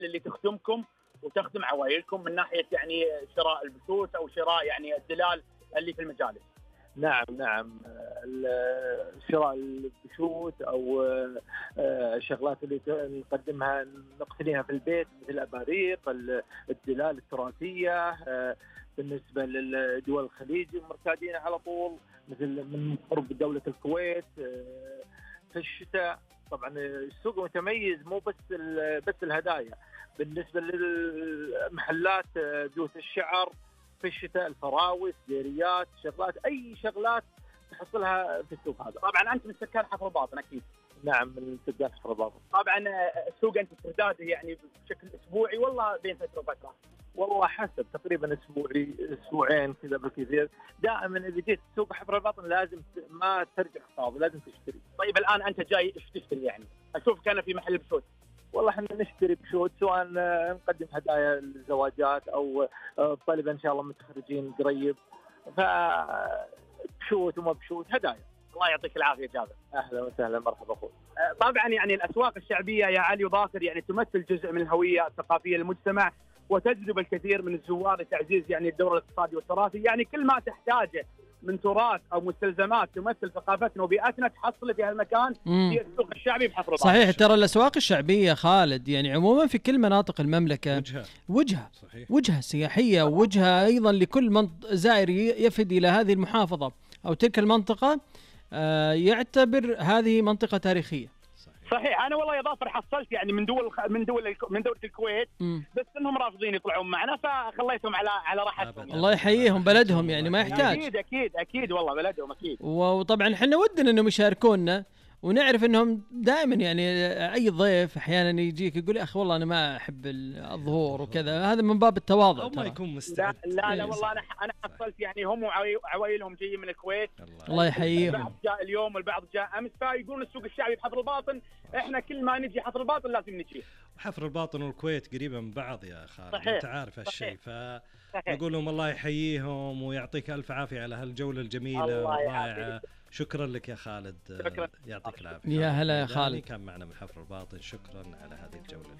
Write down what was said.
اللي تخدمكم وتخدم عوائلكم من ناحيه يعني شراء البثوث او شراء يعني الدلال اللي في المجالس. نعم شراء البثوث او الشغلات اللي نقدمها نقتنيها في البيت مثل الاباريق، الدلال التراثيه. بالنسبه للدول الخليج مرتادين على طول، مثل من قرب دوله الكويت في الشتاء. طبعا السوق متميز، مو بس الهدايا. بالنسبه للمحلات بيوت الشعر في الشتاء، الفراوس، ديريات، اي شغلات تحصلها في السوق هذا. طبعا انت من سكان حفر الباطن اكيد. نعم من سكان حفر الباطن. طبعا السوق انت استعداده يعني بشكل اسبوعي والله بين فتره وفتره؟ والله حسب، تقريبا اسبوعين كذا بالكثير. دائما اذا جيت سوق حفر الباطن لازم ما ترجع فاضي، لازم تشتري. طيب الان انت جاي ايش تشتري يعني؟ اشوفك انا في محل بثوث. والله احنا نشتري بشوت، سواء نقدم هدايا للزواجات او طلبه ان شاء الله متخرجين قريب، فبشوت وما بشوت هدايا. الله يعطيك العافيه جابر. اهلا وسهلا، مرحبا اخوي. طبعا يعني الاسواق الشعبيه يا علي وباكر يعني تمثل جزء من الهويه الثقافيه للمجتمع، وتجذب الكثير من الزوار لتعزيز يعني الدور الاقتصادي والتراثي. يعني كل ما تحتاجه من تراث او مستلزمات تمثل ثقافتنا وبيئتنا تحصل في هالمكان في السوق الشعبي بحفر الباطن. صحيح، ترى الاسواق الشعبيه خالد يعني عموما في كل مناطق المملكه وجهه سياحيه، ووجهه ايضا لكل زائر يفد الى هذه المحافظه او تلك المنطقه يعتبر هذه منطقه تاريخيه. صحيح. انا والله يا ظافر حصلت يعني من دوله الكويت، بس انهم رافضين يطلعون معنا فخليتهم على راحتهم. الله يحييهم، بلدهم يعني ما يحتاج. اكيد والله بلدهم اكيد. وطبعا احنا ودنا انهم يشاركونا، ونعرف انهم دائما يعني اي ضيف احيانا يجيك يقول يا اخي والله انا ما احب الظهور وكذا، هذا من باب التواضع. ما يكون مستعد. لا والله انا حصلت يعني هم وعوائلهم جايين من الكويت. الله يحييهم. البعض جاء اليوم والبعض جاء امس، فيقولون السوق الشعبي بحفر الباطن احنا كل ما نجي حفر الباطن لازم نجي. وحفر الباطن والكويت قريبه من بعض يا خالد، انت عارف هالشيء، فنقول لهم الله يحييهم ويعطيك الف عافيه على هالجوله الجميله الرائعه. شكرا لك يا خالد. شكرا. يعطيك العافيه. يا هلا يا خالد، كان معنا من حفر الباطن. شكرا على هذه الجوله.